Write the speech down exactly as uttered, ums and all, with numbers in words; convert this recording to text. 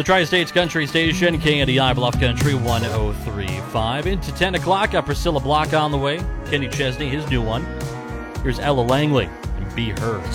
The Tri-States Country Station, K N D I Bluff Country one oh three point five. Into ten o'clock, got Priscilla Block on the way. Kenny Chesney, his new one. Here's Ella Langley and Be Her.